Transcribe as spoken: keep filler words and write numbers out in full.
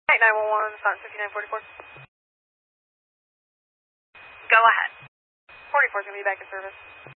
nine one one, Fountain fifty-nine forty-four. Go ahead. forty-four is going to be back in service.